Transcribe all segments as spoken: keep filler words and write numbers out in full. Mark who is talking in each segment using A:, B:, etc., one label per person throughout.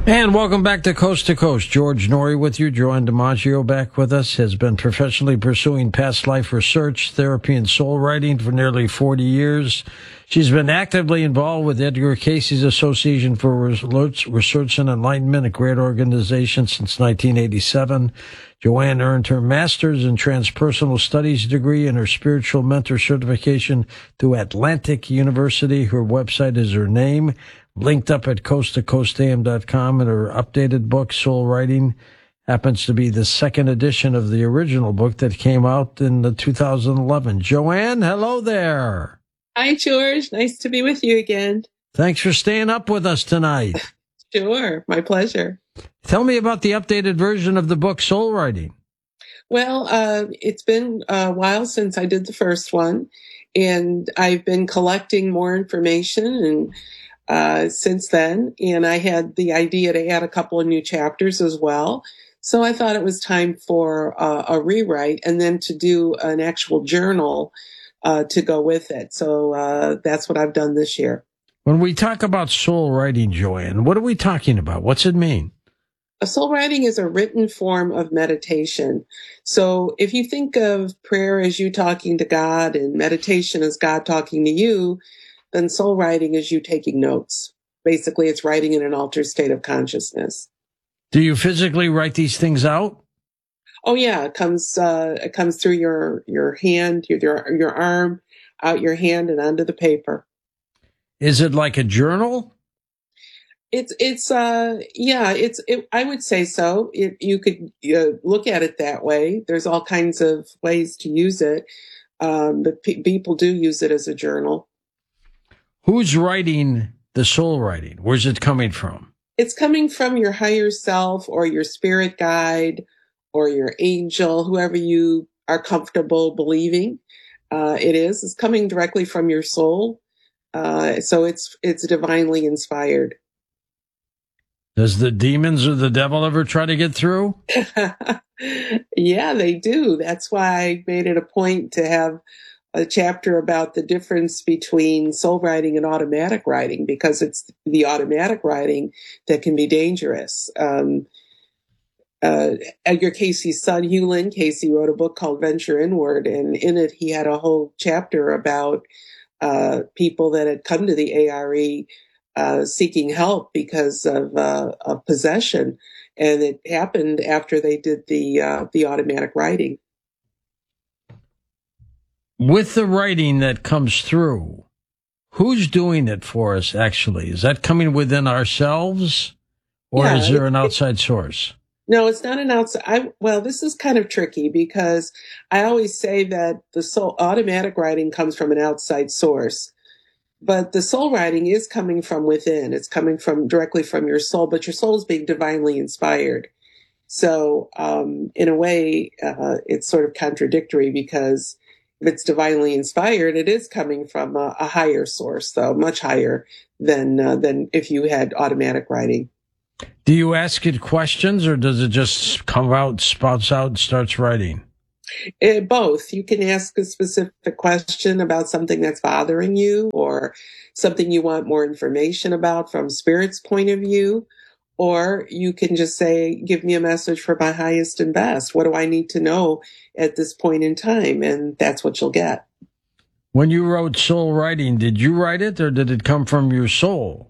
A: And welcome back to Coast to Coast. George Noory with you. Joanne DiMaggio back with us, has been professionally pursuing past life research, therapy, and soul writing for nearly forty years. She's been actively involved with Edgar Cayce's Association for Research and Enlightenment, a great organization, since nineteen eighty-seven. Joanne earned her master's in transpersonal studies degree and her spiritual mentor certification through Atlantic University. Her website is her name, linked up at coast to coast a m dot com, and her updated book, Soul Writing, happens to be the second edition of the original book that came out in the two thousand eleven. Joanne, hello there.
B: Hi, George. Nice to be with you again.
A: Thanks for staying up with us tonight.
B: Sure. My pleasure.
A: Tell me about the updated version of the book, Soul Writing.
B: Well, uh, it's been a while since I did the first one, and I've been collecting more information and uh, since then, and I had the idea to add a couple of new chapters as well. So I thought it was time for uh, a rewrite and then to do an actual journal uh, to go with it. So uh, that's what I've done this year.
A: When we talk about soul writing, Joanne, what are we talking about? What's it mean?
B: A soul writing is a written form of meditation. So if you think of prayer as you talking to God and meditation as God talking to you, then soul writing is you taking notes. Basically, it's writing in an altered state of consciousness.
A: Do you physically write these things out?
B: Oh yeah, it comes uh, it comes through your your hand, your your arm, out your hand, and onto the paper.
A: Is it like a journal?
B: It's it's uh yeah it's it, I would say so. It, you could uh, look at it that way. There's all kinds of ways to use it, um, but pe- people do use it as a journal.
A: Who's writing the soul writing? Where's it coming from?
B: It's coming from your higher self or your spirit guide or your angel, whoever you are comfortable believing. Uh, it is. It's coming directly from your soul. Uh, so it's it's divinely inspired.
A: Does the demons or the devil ever try to get through?
B: Yeah, they do. That's why I made it a point to have a chapter about the difference between soul writing and automatic writing, because it's the automatic writing that can be dangerous. Um, uh, Edgar Cayce's son, Hugh Lynn Cayce, wrote a book called Venture Inward, and in it he had a whole chapter about uh, people that had come to the A R E uh, seeking help because of, uh, of possession, and it happened after they did the uh, the automatic writing.
A: With the writing that comes through, who's doing it for us, actually? Is that coming within ourselves, or
B: Yeah,
A: is there
B: it,
A: an
B: it,
A: outside source?
B: No, it's not an outside. I, well, this is kind of tricky because I always say that the soul automatic writing comes from an outside source, but the soul writing is coming from within. It's coming from directly from your soul, but your soul is being divinely inspired. So, um, in a way, uh, it's sort of contradictory because if it's divinely inspired, it is coming from a, a higher source, though, much higher than uh, than if you had automatic writing.
A: Do you ask it questions, or does it just come out, spouts out, and starts writing?
B: It, both. You can ask a specific question about something that's bothering you or something you want more information about from Spirit's point of view. Or you can just say, give me a message for my highest and best. What do I need to know at this point in time? And that's what you'll get.
A: When you wrote Soul Writing, did you write it or did it come from your soul?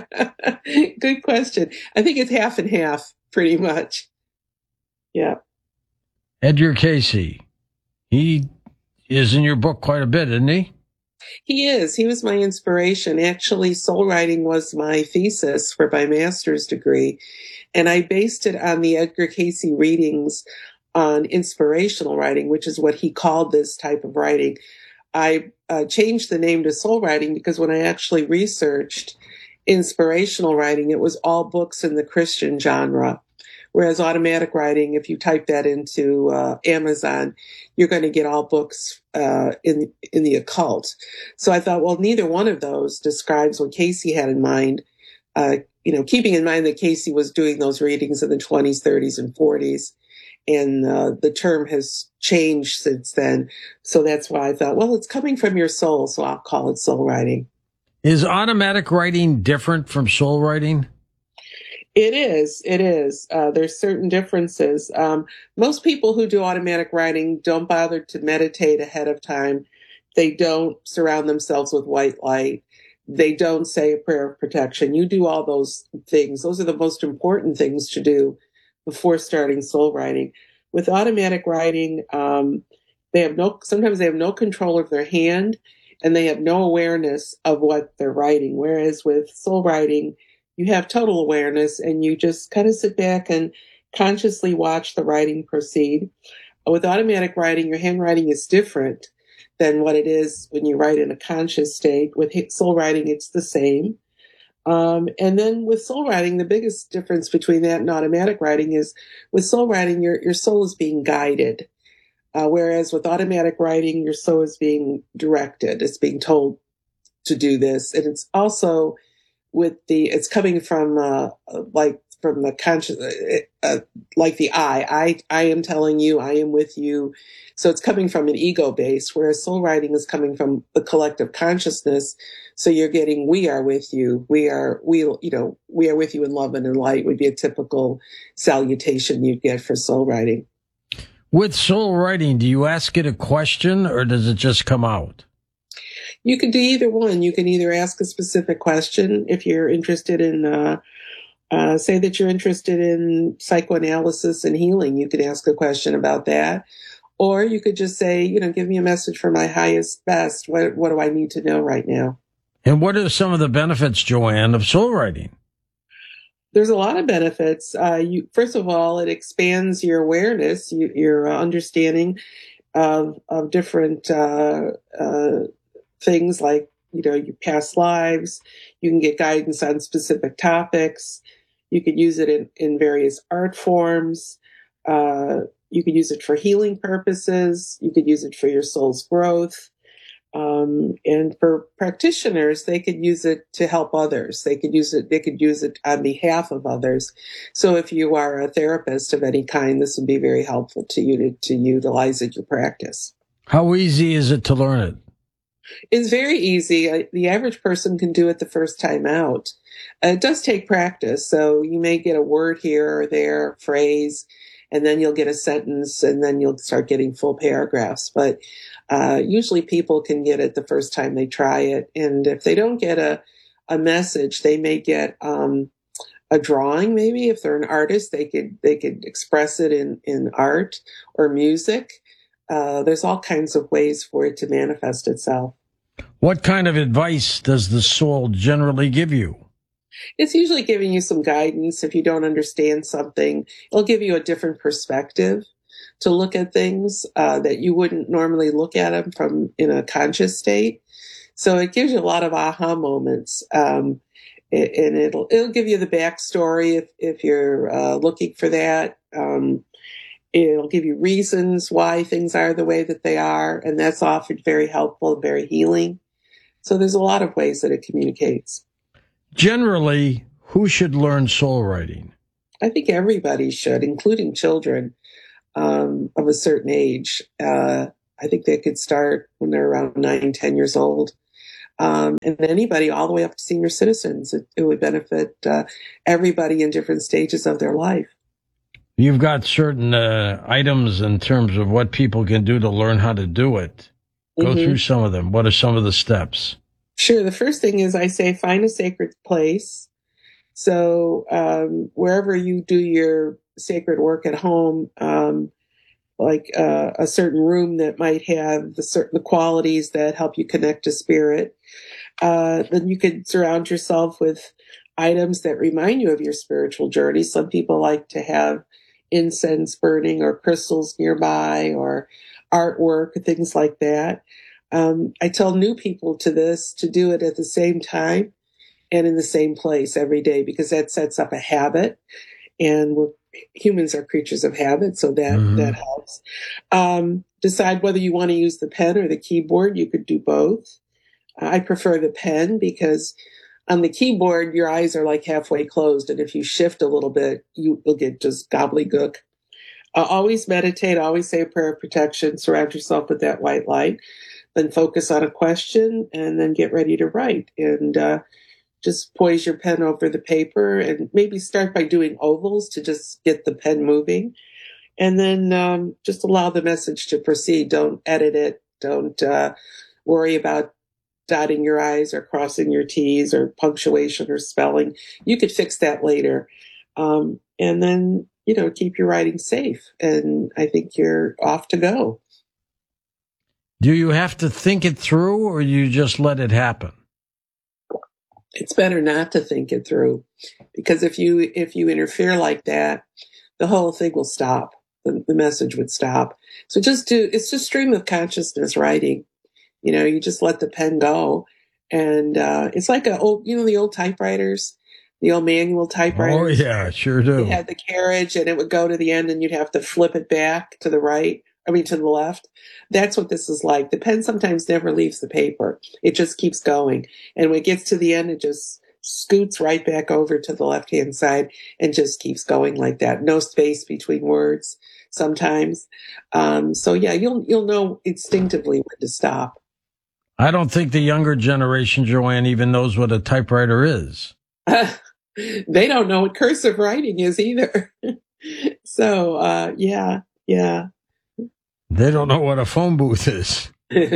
B: Good question. I think it's half and half, pretty much. Yeah.
A: Edgar Cayce, he is in your book quite a bit, isn't he?
B: He is. He was my inspiration. Actually, soul writing was my thesis for my master's degree. And I based it on the Edgar Cayce readings on inspirational writing, which is what he called this type of writing. I uh, changed the name to soul writing because when I actually researched inspirational writing, it was all books in the Christian genre. Whereas automatic writing, if you type that into uh, Amazon, you're going to get all books uh, in in the occult. So I thought, well, neither one of those describes what Cayce had in mind. Uh, you know, keeping in mind that Cayce was doing those readings in the twenties, thirties, and forties, and uh, the term has changed since then. So that's why I thought, well, it's coming from your soul, so I'll call it soul writing.
A: Is automatic writing different from soul writing?
B: It is. It is. Uh, there's certain differences. Um, most people who do automatic writing don't bother to meditate ahead of time. They don't surround themselves with white light. They don't say a prayer of protection. You do all those things. Those are the most important things to do before starting soul writing. With automatic writing, um, they have no, sometimes they have no control of their hand and they have no awareness of what they're writing. Whereas with soul writing, you have total awareness and you just kind of sit back and consciously watch the writing proceed. With automatic writing, your handwriting is different than what it is when you write in a conscious state. With soul writing, it's the same. Um, and then with soul writing, the biggest difference between that and automatic writing is with soul writing, your, your soul is being guided. Uh, whereas with automatic writing, your soul is being directed. It's being told to do this. And it's also with the, it's coming from, uh, like from the conscious, uh, like the I, I, I am telling you, I am with you. So it's coming from an ego base, whereas soul writing is coming from the collective consciousness. So you're getting, we are with you. We are, we, you know, we are with you in love and in light would be a typical salutation you'd get for soul writing.
A: With soul writing, do you ask it a question or does it just come out?
B: You can do either one. You can either ask a specific question if you're interested in, uh, uh, say that you're interested in psychoanalysis and healing. You could ask a question about that. Or you could just say, you know, give me a message for my highest best. What, what do I need to know right now?
A: And what are some of the benefits, Joanne, of soul writing?
B: There's a lot of benefits. Uh, you, first of all, it expands your awareness, you, your uh, understanding of, of different, uh, uh, things like, you know, your past lives. You can get guidance on specific topics. You could use it in, in various art forms. Uh, you could use it for healing purposes. You could use it for your soul's growth. Um, and for practitioners, they could use it to help others. They could use it, they could use it on behalf of others. So if you are a therapist of any kind, this would be very helpful to you to, to utilize it in your practice.
A: How easy is it to learn it?
B: It's very easy. The average person can do it the first time out. Uh, it does take practice. So you may get a word here or there, phrase, and then you'll get a sentence, and then you'll start getting full paragraphs. But uh, usually people can get it the first time they try it. And if they don't get a, a message, they may get um, a drawing. Maybe if they're an artist, they could they could express it in, in art or music. Uh, there's all kinds of ways for it to manifest itself.
A: What kind of advice does the soul generally give you?
B: It's usually giving you some guidance. If you don't understand something, it'll give you a different perspective to look at things uh, that you wouldn't normally look at them from in a conscious state. So it gives you a lot of aha moments. Um, and it'll it'll give you the backstory if, if you're uh, looking for that. Um, It'll give you reasons why things are the way that they are, and that's often very helpful and very healing. So there's a lot of ways that it communicates.
A: Generally, who should learn soul writing?
B: I think everybody should, including children um, of a certain age. Uh, I think they could start when they're around nine, ten years old. Um, and anybody all the way up to senior citizens. It, it would benefit uh, everybody in different stages of their life.
A: You've got certain uh, items in terms of what people can do to learn how to do it. Go mm-hmm. through some of them. What are some of the steps?
B: Sure. The first thing is I say find a sacred place. So um, wherever you do your sacred work at home, um, like uh, a certain room that might have the certain the qualities that help you connect to spirit, uh, then you could surround yourself with items that remind you of your spiritual journey. Some people like to have incense burning or crystals nearby or artwork, things like that. Um, I tell new people to this to do it at the same time and in the same place every day because that sets up a habit. And we're, humans are creatures of habit, so that, mm-hmm. that helps. Um, decide whether you want to use the pen or the keyboard. You could do both. I prefer the pen because on the keyboard, your eyes are like halfway closed. And if you shift a little bit, you will get just gobbledygook. Uh, always meditate, always say a prayer of protection, surround yourself with that white light, then focus on a question and then get ready to write. And uh, just poise your pen over the paper and maybe start by doing ovals to just get the pen moving. And then um, just allow the message to proceed. Don't edit it. Don't uh, worry about dotting your I's or crossing your T's or punctuation or spelling. You could fix that later. Um, and then, you know, keep your writing safe. And I think you're off to go.
A: Do you have to think it through, or you just let it happen?
B: It's better not to think it through, because if you if you interfere like that, the whole thing will stop. The, the message would stop. So just do, it's just stream of consciousness writing. You know, you just let the pen go. And uh, it's like a old, you know, the old typewriters, the old manual typewriters.
A: Oh, yeah, sure do.
B: You had the carriage and it would go to the end and you'd have to flip it back to the right. I mean, to the left. That's what this is like. The pen sometimes never leaves the paper. It just keeps going. And when it gets to the end, it just scoots right back over to the left-hand side and just keeps going like that. No space between words sometimes. Um, so yeah, you'll, you'll know instinctively when to stop.
A: I don't think the younger generation, Joanne, even knows what a typewriter is.
B: They don't know what cursive writing is either. So, uh, yeah, yeah.
A: They don't know what a phone booth is.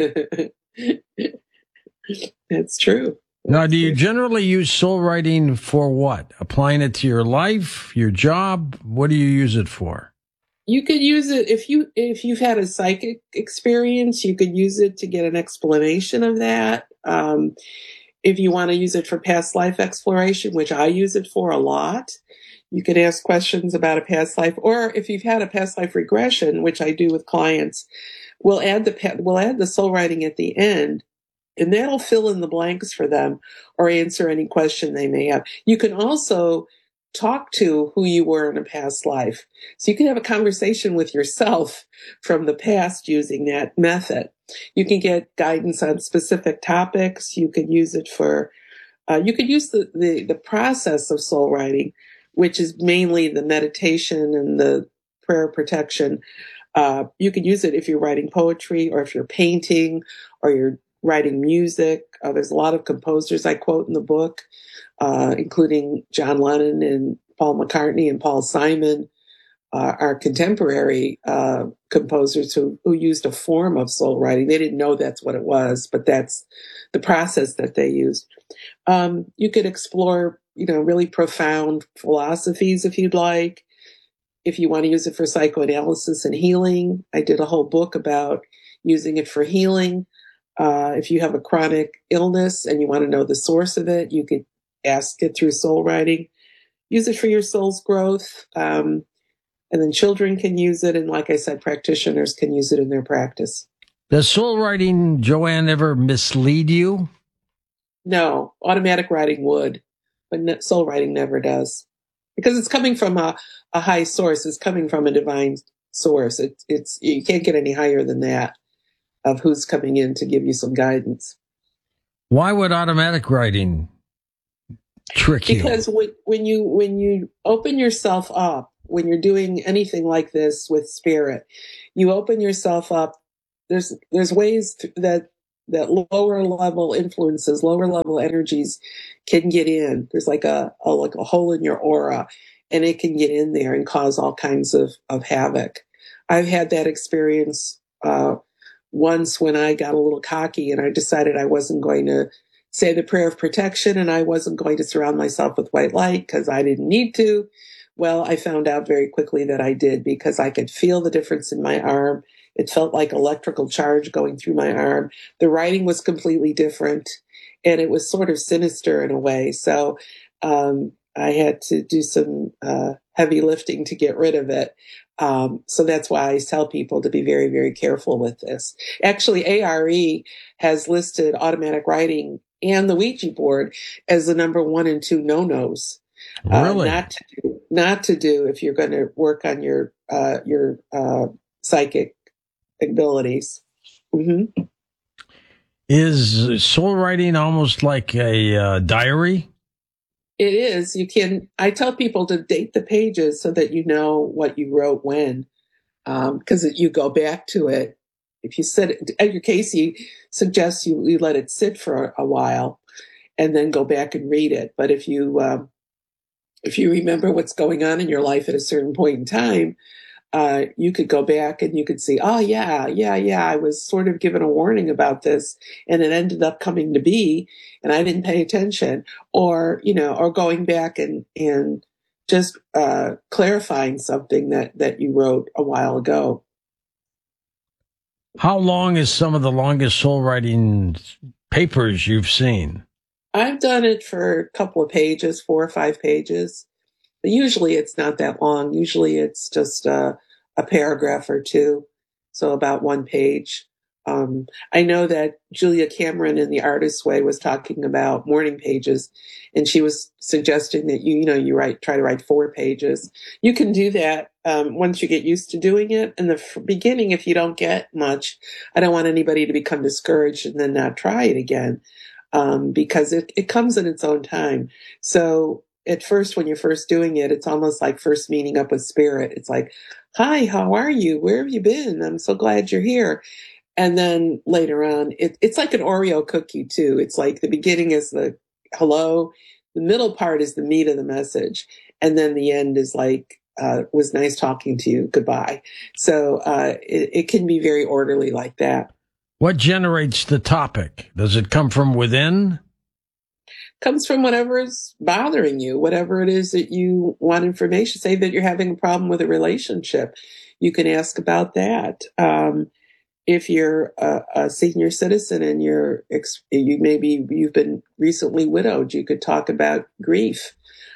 B: That's true.
A: Now, do you generally use soul writing for what? Applying it to your life, your job? What do you use it for?
B: You could use it if you if you've had a psychic experience. You could use it to get an explanation of that. Um, if you want to use it for past life exploration, which I use it for a lot, you could ask questions about a past life. Or if you've had a past life regression, which I do with clients, we'll add the we'll add the soul writing at the end. And that'll fill in the blanks for them or answer any question they may have. You can also talk to who you were in a past life. So you can have a conversation with yourself from the past using that method. You can get guidance on specific topics. You could use it for, uh, you could use the, the, the process of soul writing, which is mainly the meditation and the prayer protection. Uh, you could use it if you're writing poetry or if you're painting or you're writing music. Uh, there's a lot of composers I quote in the book, uh, including John Lennon and Paul McCartney and Paul Simon, uh, are contemporary uh, composers who, who used a form of soul writing. They didn't know that's what it was, but that's the process that they used. Um, you could explore, you know, really profound philosophies if you'd like. If you want to use it for psychoanalysis and healing, I did a whole book about using it for healing. Uh, if you have a chronic illness and you want to know the source of it, you could ask it through soul writing. Use it for your soul's growth. Um, and then children can use it. And like I said, practitioners can use it in their practice.
A: Does soul writing, Joanne, ever mislead you?
B: No, automatic writing would, but soul writing never does. Because it's coming from a, a high source. It's coming from a divine source. It, it's you can't get any higher than that, of who's coming in to give you some guidance.
A: Why would automatic writing trick you?
B: Because when, when you when you open yourself up, when you're doing anything like this with spirit, you open yourself up. There's there's ways to, that that lower level influences, lower level energies can get in. There's like a, a like a hole in your aura, and it can get in there and cause all kinds of of havoc. I've had that experience uh, once when I got a little cocky and I decided I wasn't going to say the prayer of protection and I wasn't going to surround myself with white light because I didn't need to. Well, I found out very quickly that I did, because I could feel the difference in my arm. It felt like electrical charge going through my arm. The writing was completely different, and it was sort of sinister in a way. So um, I had to do some uh, heavy lifting to get rid of it. Um, so that's why I tell people to be very, very careful with this. Actually, A R E has listed automatic writing and the Ouija board as the number one and two no-nos.
A: Really?
B: Uh, not to do, not to do if you're going to work on your uh, your uh, psychic abilities. Mm-hmm.
A: Is soul writing almost like a uh, diary?
B: It is. You can. I tell people to date the pages so that you know what you wrote when, because um, you go back to it. If you sit, Edgar Casey suggests you, you let it sit for a while. and then go back and read it. But if you, um, if you remember what's going on in your life at a certain point in time, uh, you could go back and you could see, oh yeah, yeah, yeah, I was sort of given a warning about this and it ended up coming to be and I didn't pay attention, or, you know, or going back and, and just, uh, clarifying something that, that you wrote a while ago.
A: How long is some of the longest soul writing papers you've seen?
B: I've done it for a couple of pages, four or five pages. But usually it's not that long. Usually it's just uh, a paragraph or two, so about one page. Um, I know that Julia Cameron in The Artist's Way was talking about morning pages, and she was suggesting that you, you know, you write, try to write four pages. You can do that um, once you get used to doing it. In the f- beginning, if you don't get much, I don't want anybody to become discouraged and then not try it again, um, because it, it comes in its own time. So at first, when you're first doing it, it's almost like first meeting up with spirit. It's like, hi, how are you? Where have you been? I'm so glad you're here. And then later on, it, it's like an Oreo cookie too. It's like the beginning is the hello. The middle part is the meat of the message. And then the end is like, uh, was nice talking to you. Goodbye. So uh, it, it can be very orderly like that.
A: What generates the topic? Does it come from within?
B: Comes from whatever is bothering you, whatever it is that you want information. Say that you're having a problem with a relationship. You can ask about that. Um, if you're a, a senior citizen and you're, you maybe you've been recently widowed, you could talk about grief.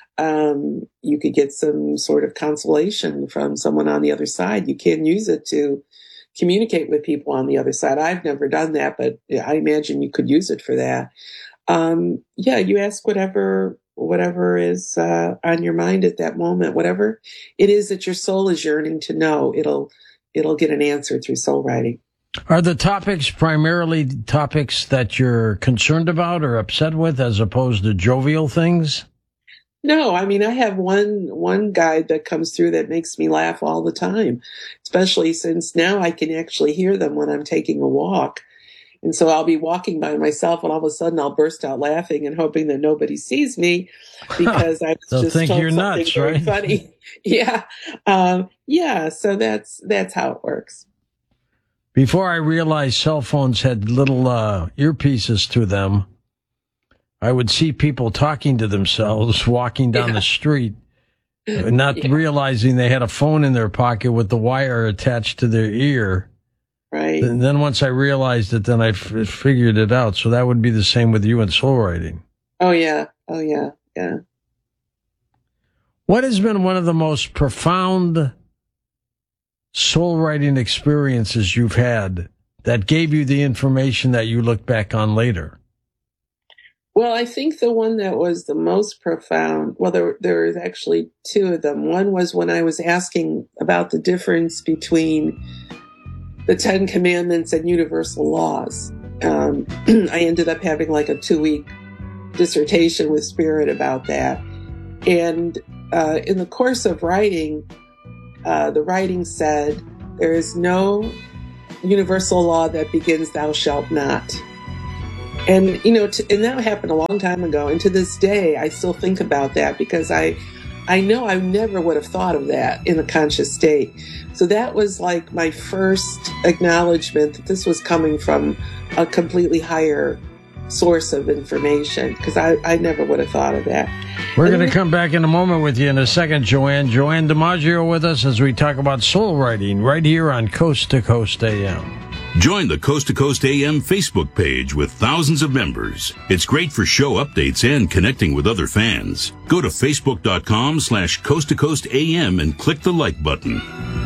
B: Um, you could get some sort of consolation from someone on the other side. You can use it to communicate with people on the other side. I've never done that, but I imagine you could use it for that. Um, yeah, you ask whatever, whatever is, uh, on your mind at that moment, whatever it is that your soul is yearning to know, it'll, it'll get an answer through soul writing.
A: Are the topics primarily topics that you're concerned about or upset with as opposed to jovial things?
B: No, I mean, I have one, one guide that comes through that makes me laugh all the time, especially since now I can actually hear them when I'm taking a walk. And so I'll be walking by myself and all of a sudden I'll burst out laughing and hoping that nobody sees me because I was
A: They'll
B: just
A: think
B: told
A: you're
B: something
A: nuts,
B: very
A: right?
B: funny. Yeah. Um, yeah. So that's, that's how it works.
A: Before I realized cell phones had little uh, earpieces to them, I would see people talking to themselves walking down
B: Yeah.
A: the street, not
B: Yeah.
A: realizing they had a phone in their pocket with the wire attached to their ear.
B: Right.
A: And then once I realized it, then I f- figured it out. So that would be the same with you and soul writing.
B: Oh, yeah. Oh, yeah. Yeah.
A: What has been one of the most profound soul writing experiences you've had that gave you the information that you look back on later?
B: Well, I think the one that was the most profound, well, there, there was actually two of them. One was when I was asking about the difference between the Ten Commandments and universal laws. Um, I ended up having like a two-week dissertation with Spirit about that. And uh, in the course of writing, uh, the writing said, there is no universal law that begins thou shalt not. And, you know, to, and that happened a long time ago. And to this day, I still think about that because I, I know I never would have thought of that in a conscious state. So that was like my first acknowledgement that this was coming from a completely higher source of information, because I, I never would have thought of that.
A: We're going to come back in a moment with you in a second, Joanne. Joanne DiMaggio with us as we talk about soul writing right here on Coast to Coast A M.
C: Join the Coast to Coast A M Facebook page with thousands of members. It's great for show updates and connecting with other fans. Go to facebook.com slash Coast to Coast AM and click the like button.